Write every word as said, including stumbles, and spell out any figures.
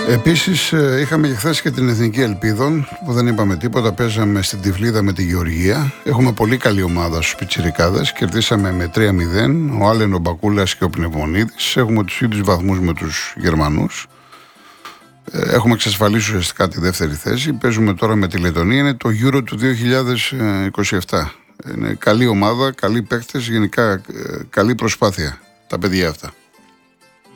Επίσης είχαμε και χθες και την Εθνική Ελπίδων που δεν είπαμε τίποτα, παίζαμε στην Τυφλίδα με τη Γεωργία. Έχουμε πολύ καλή ομάδα στους πιτσιρικάδες, κερδίσαμε με τρία μηδέν, ο Άλεν, ο Μπακούλας και ο Πνευμονίδης. Έχουμε τους ίδιους βαθμούς με τους Γερμανούς. Έχουμε εξασφαλίσει ουσιαστικά τη δεύτερη θέση. Παίζουμε τώρα με τη Λετωνία, είναι το Euro του δύο χιλιάδες είκοσι επτά. Είναι καλή ομάδα, καλοί παίκτες, γενικά καλή προσπάθεια τα παιδιά αυτά.